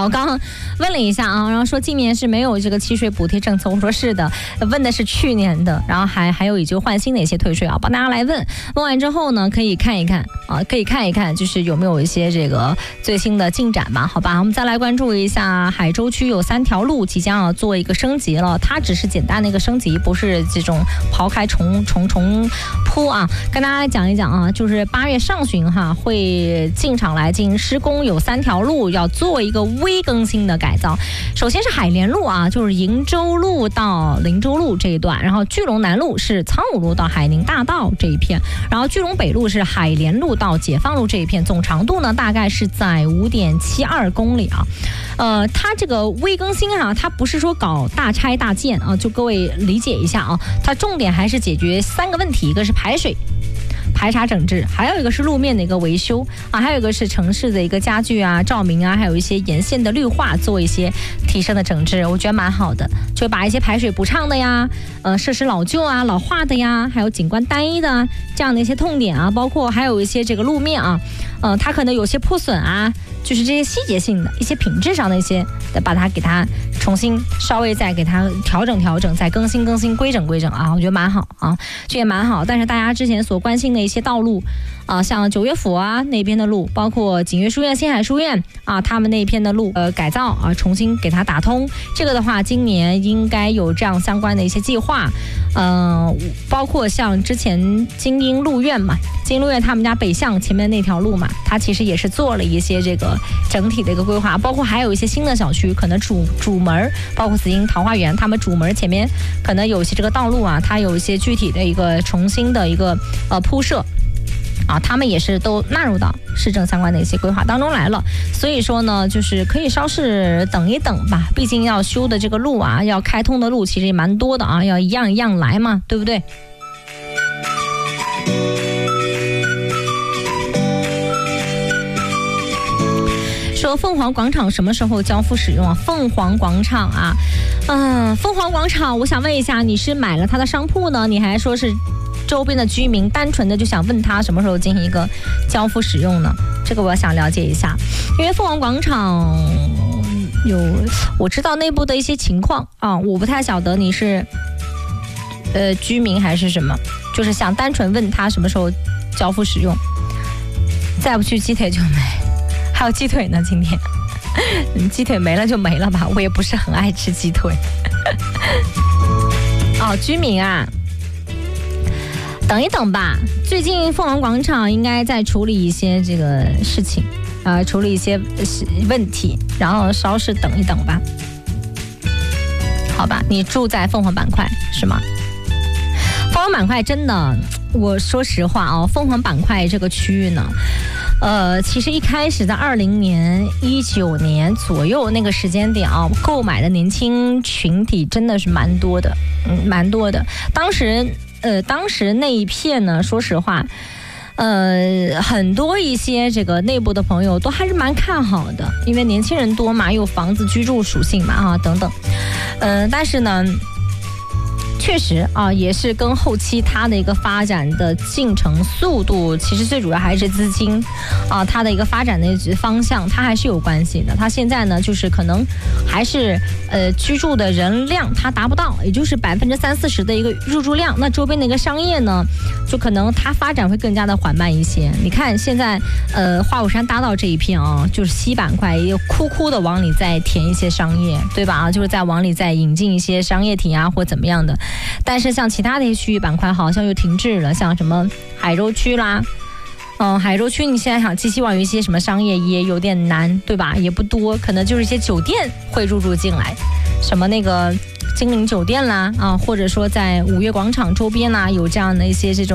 我刚刚问了一下啊，然后说今年是没有这个契税补贴政策，我说是的，问的是去年的，然后还有已经换新的一些退税啊，帮大家来问完之后呢，可以看一看啊，可以看一看，就是有没有一些这个最新的进展吧？好吧，我们再来关注一下海州区有3条路即将要做一个升级了，它只是简单的一个升级，不是这种刨开重铺啊。跟大家讲一讲啊，就是8月上旬哈会进场来进行施工，有3条路要做一个微更新的改造。首先是海联路啊，就是鄞州路到灵州路这一段，然后聚龙南路是苍梧路到海宁大道这一片，然后聚龙北路是海联路到解放路这一片，总长度呢大概是在5.72公里啊。它这个微更新啊，它不是说搞大拆大建啊，就各位理解一下啊，它重点还是解决3个问题，一个是排水排查整治，还有一个是路面的一个维修啊，还有一个是城市的一个家具啊、照明啊，还有一些沿线的绿化做一些提升的整治，我觉得蛮好的，就把一些排水不畅的呀、设施老旧啊、老化的呀，还有景观单一的这样的一些痛点啊，包括还有一些这个路面啊，它可能有些破损啊，就是这些细节性的一些品质上的一些，把它给它重新稍微再给它调整，再更新规整啊，我觉得蛮好啊，这也蛮好。但是大家之前所关心的一些道路啊，像九岳府啊那边的路，包括锦悦书院、新海书院啊，他们那片的路改造啊，重新给它打通。这个的话，今年应该有这样相关的一些计划，包括像之前精英路院嘛，精英路院他们家北向前面那条路嘛，它其实也是做了一些这个整体的一个规划，包括还有一些新的小区，可能主门，包括紫金桃花源，他们主门前面可能有一些这个道路啊，它有一些具体的一个重新的一个铺设。啊，他们也是都纳入到市政相关的一些规划当中来了，所以说呢，就是可以稍事等一等吧，毕竟要修的这个路啊，要开通的路其实也蛮多的啊，要一样一样来嘛，对不对？说凤凰广场什么时候交付使用啊？凤凰广场啊，凤凰广场，我想问一下，你是买了它的商铺呢，你还说是周边的居民单纯的就想问他什么时候进行一个交付使用呢？这个我想了解一下，因为凤凰广场我知道内部的一些情况啊，我不太晓得你是居民还是什么，就是想单纯问他什么时候交付使用，再不去鸡腿就没，还有鸡腿呢，今天鸡腿没了就没了吧，我也不是很爱吃鸡腿哦，居民啊，等一等吧，最近凤凰广场应该在处理一些这个事情，处理一些问题，然后稍事等一等吧。好吧，你住在凤凰板块是吗？凤凰板块真的，我说实话啊，凤凰板块这个区域呢，其实一开始在20年、19年左右那个时间点啊，购买的年轻群体真的是蛮多的，蛮多的。当时那一片呢，说实话，很多一些这个内部的朋友都还是蛮看好的，因为年轻人多嘛，有房子居住属性嘛啊等等，但是呢，确实啊，也是跟后期它的一个发展的进程速度，其实最主要还是资金啊，它的一个发展的方向，它还是有关系的。它现在呢，就是可能还是居住的人量它达不到，也就是30-40%的一个入住量。那周边的一个商业呢，就可能它发展会更加的缓慢一些。你看现在花果山大道这一片啊，就是西板块也有哭的往里再填一些商业，对吧？就是在往里再引进一些商业体啊或怎么样的。但是像其他的一些区域板块好像又停滞了，像什么海州区啦，海州区你现在想寄希望有一些什么商业也有点难，对吧？也不多，可能就是一些酒店会入驻进来，什么那个金陵酒店啦啊，或者说在5月广场周边啦，有这样的一些这种